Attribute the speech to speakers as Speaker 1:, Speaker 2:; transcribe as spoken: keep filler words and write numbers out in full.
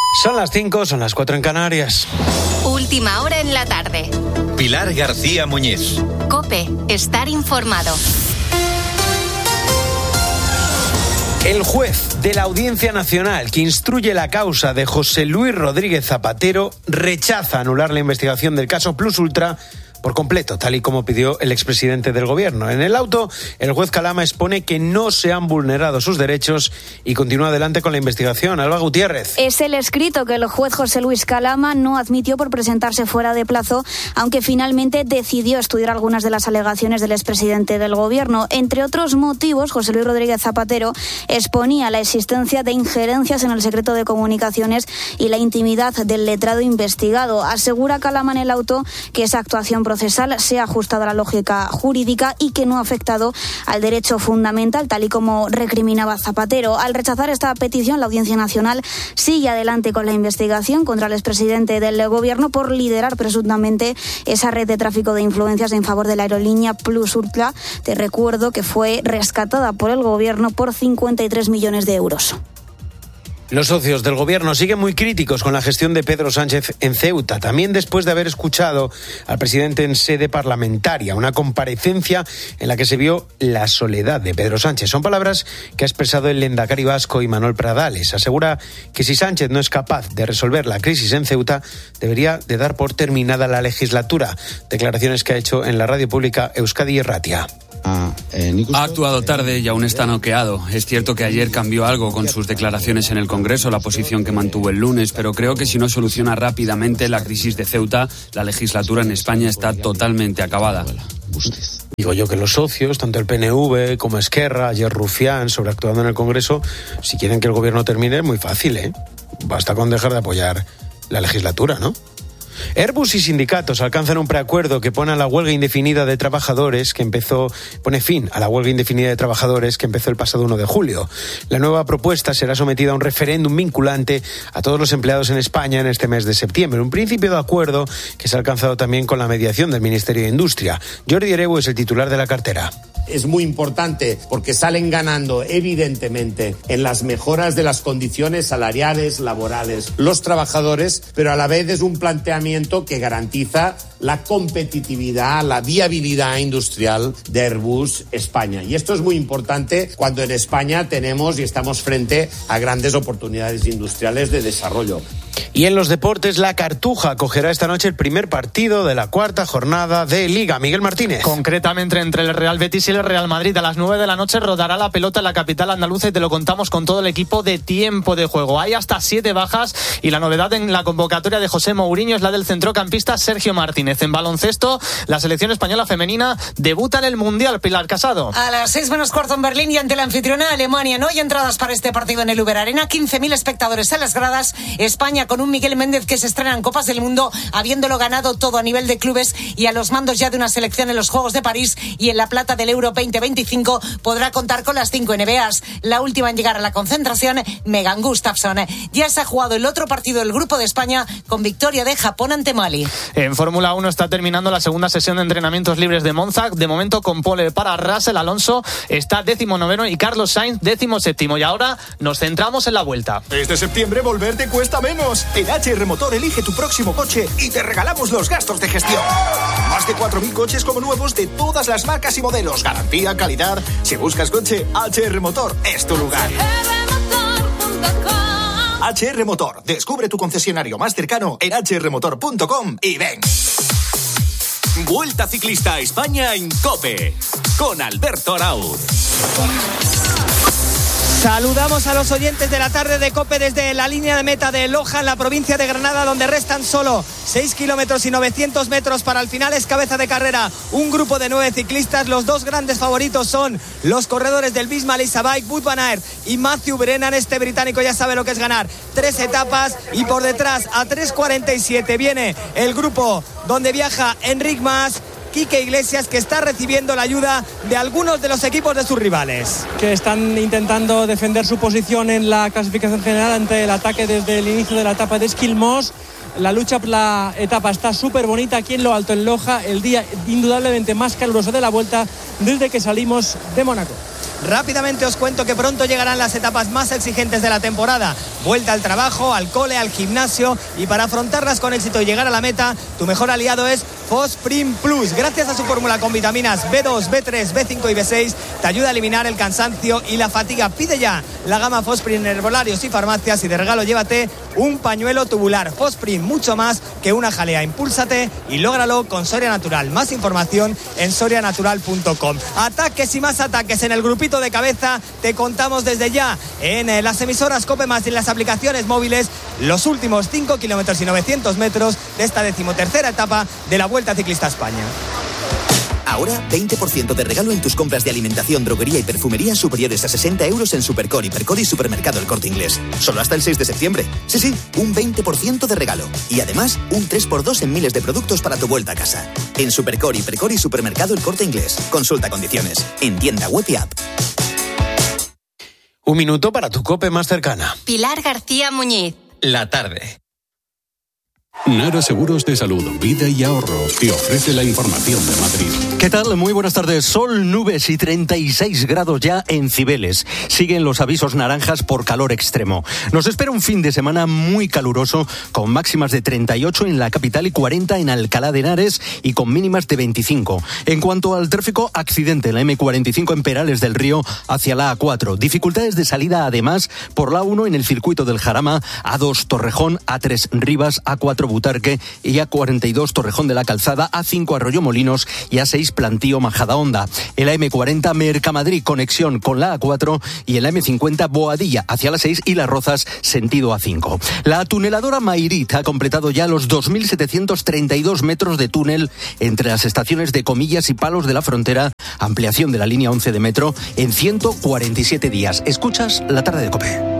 Speaker 1: Son las cinco, son las cuatro en Canarias.
Speaker 2: Última hora en la tarde.
Speaker 3: Pilar García Muñiz.
Speaker 2: COPE, estar informado.
Speaker 1: El juez de la Audiencia Nacional que instruye la causa de José Luis Rodríguez Zapatero rechaza anular la investigación del caso Plus Ultra por completo, tal y como pidió el expresidente del gobierno. En el auto, el juez Calama expone que no se han vulnerado sus derechos y continúa adelante con la investigación. Alba Gutiérrez.
Speaker 4: Es el escrito que el juez José Luis Calama no admitió por presentarse fuera de plazo, aunque finalmente decidió estudiar algunas de las alegaciones del expresidente del gobierno. Entre otros motivos, José Luis Rodríguez Zapatero exponía la existencia de injerencias en el secreto de comunicaciones y la intimidad del letrado investigado. Asegura Calama en el auto que esa actuación procesal se ha ajustado a la lógica jurídica y que no ha afectado al derecho fundamental, tal y como recriminaba Zapatero. Al rechazar esta petición, la Audiencia Nacional sigue adelante con la investigación contra el expresidente del gobierno por liderar presuntamente esa red de tráfico de influencias en favor de la aerolínea Plus Ultra. Te recuerdo que fue rescatada por el gobierno por cincuenta y tres millones de euros.
Speaker 1: Los socios del gobierno siguen muy críticos con la gestión de Pedro Sánchez en Ceuta, también después de haber escuchado al presidente en sede parlamentaria, una comparecencia en la que se vio la soledad de Pedro Sánchez. Son palabras que ha expresado el lehendakari vasco Imanol Pradales. Asegura que si Sánchez no es capaz de resolver la crisis en Ceuta, debería de dar por terminada la legislatura. Declaraciones que ha hecho en la radio pública Euskadi Irratia.
Speaker 5: Ha actuado tarde y aún está noqueado. Es cierto que ayer cambió algo con sus declaraciones en el Congreso, la posición que mantuvo el lunes, pero creo que si no soluciona rápidamente la crisis de Ceuta, la legislatura en España está totalmente acabada.
Speaker 1: Digo yo que los socios, tanto el P N V como Esquerra, ayer Rufián, sobreactuando en el Congreso, si quieren que el gobierno termine es muy fácil, ¿eh? Basta con dejar de apoyar la legislatura, ¿no? Airbus y sindicatos alcanzan un preacuerdo que pone a la huelga indefinida de trabajadores que empezó, pone fin a la huelga indefinida de trabajadores que empezó el pasado uno de julio. La nueva propuesta será sometida a un referéndum vinculante a todos los empleados en España en este mes de septiembre. Un principio de acuerdo que se ha alcanzado también con la mediación del Ministerio de Industria. Jordi Ereu es el titular de la cartera.
Speaker 6: Es muy importante porque salen ganando evidentemente en las mejoras de las condiciones salariales, laborales, los trabajadores, pero a la vez es un planteamiento que garantiza la competitividad, la viabilidad industrial de Airbus España. Y esto es muy importante cuando en España tenemos y estamos frente a grandes oportunidades industriales de desarrollo.
Speaker 1: Y en los deportes, la Cartuja acogerá esta noche el primer partido de la cuarta jornada de Liga. Miguel Martínez.
Speaker 7: Concretamente entre el Real Betis y el Real Madrid. A las nueve de la noche rodará la pelota en la capital andaluza y te lo contamos con todo el equipo de tiempo de juego. Hay hasta siete bajas y la novedad en la convocatoria de José Mourinho es la del centrocampista Sergio Martínez. En baloncesto, la selección española femenina debuta en el Mundial. Pilar Casado.
Speaker 8: A las seis menos cuarto en Berlín y ante la anfitriona Alemania. No hay entradas para este partido en el Uber Arena. quince mil espectadores en las gradas. España con un Miguel Méndez que se estrena en Copas del Mundo, habiéndolo ganado todo a nivel de clubes y a los mandos ya de una selección en los Juegos de París y en la plata del Euro veinte veinticinco podrá contar con las cinco N B As. La última en llegar a la concentración, Megan Gustafsson. Ya se ha jugado el otro partido del Grupo de España con victoria de Japón ante Mali.
Speaker 7: En Fórmula uno está terminando la segunda sesión de entrenamientos libres de Monza. De momento con pole para Russell. Alonso está décimo noveno y Carlos Sainz décimo séptimo. Y ahora nos centramos en la vuelta.
Speaker 9: Este septiembre volver te cuesta menos. En H R Motor elige tu próximo coche y te regalamos los gastos de gestión. Más de cuatro mil coches como nuevos de todas las marcas y modelos. Garantía, calidad. Si buscas coche, H R Motor es tu lugar. H R Motor. Descubre tu concesionario más cercano en h r motor punto com y ven.
Speaker 10: Vuelta Ciclista a España en COPE con Alberto Arauz.
Speaker 11: Saludamos a los oyentes de la tarde de COPE desde la línea de meta de Loja, en la provincia de Granada, donde restan solo seis kilómetros y novecientos metros para el final. Es cabeza de carrera un grupo de nueve ciclistas. Los dos grandes favoritos son los corredores del Visma Lease Bike, Wout van Aert y Matthew Brennan. Este británico ya sabe lo que es ganar tres etapas, y por detrás a tres cuarenta y siete viene el grupo donde viaja Enric Mas, Quique Iglesias, que está recibiendo la ayuda de algunos de los equipos de sus rivales,
Speaker 12: que están intentando defender su posición en la clasificación general ante el ataque desde el inicio de la etapa de Esquilmos. La lucha por la etapa está súper bonita aquí en lo alto, en Loja, el día indudablemente más caluroso de la vuelta desde que salimos de Mónaco.
Speaker 11: Rápidamente os cuento que pronto llegarán las etapas más exigentes de la temporada. vuelta al trabajo, al cole, al gimnasio, y para afrontarlas con éxito y llegar a la meta, tu mejor aliado es Fosprin Plus. Gracias a su fórmula con vitaminas B dos, B tres, B cinco y B seis, te ayuda a eliminar el cansancio y la fatiga. Pide ya la gama Fosprin en herbolarios y farmacias, y de regalo llévate un pañuelo tubular. Fosprin, mucho más que una jalea. Impúlsate y lógralo con Soria Natural. Más información en soria natural punto com. Ataques y más ataques en el grupito de cabeza. Te contamos desde ya en las emisoras COPE Más y en las aplicaciones móviles los últimos cinco kilómetros y novecientos metros de esta decimotercera etapa de la Vuelta Ciclista a España.
Speaker 13: Ahora, veinte por ciento de regalo en tus compras de alimentación, droguería y perfumería superiores a sesenta euros en Supercore, Hipercore y Supermercado El Corte Inglés. Solo hasta el seis de septiembre. Sí, sí, un veinte por ciento de regalo. Y además, un tres por dos en miles de productos para tu vuelta a casa. En Supercore, Hipercore y Supermercado El Corte Inglés. Consulta condiciones. En tienda web y app.
Speaker 1: Un minuto para tu COPE más cercana.
Speaker 2: Pilar García Muñiz.
Speaker 3: La tarde.
Speaker 14: Nara Seguros de Salud, Vida y Ahorro te ofrece la información de Madrid.
Speaker 15: ¿Qué tal? Muy buenas tardes. Sol, nubes y treinta y seis grados ya en Cibeles. Siguen los avisos naranjas por calor extremo. Nos espera un fin de semana muy caluroso, con máximas de treinta y ocho en la capital y cuarenta en Alcalá de Henares y con mínimas de veinticinco. En cuanto al tráfico, accidente en la eme cuarenta y cinco en Perales del Río hacia la a cuatro. Dificultades de salida además por la a uno en el circuito del Jarama, a dos Torrejón, a tres Rivas, a cuatro Butarque y a cuarenta y dos Torrejón de la Calzada, a cinco Arroyomolinos y a seis Plantío Majadahonda. En la eme cuarenta Mercamadrid, conexión con la a cuatro, y en la eme cincuenta Boadilla hacia la seis y Las Rozas sentido a cinco. La tuneladora Mairit ha completado ya los dos mil setecientos treinta y dos metros de túnel entre las estaciones de Comillas y Palos de la Frontera, ampliación de la línea once de metro en ciento cuarenta y siete días. Escuchas La Tarde de COPE.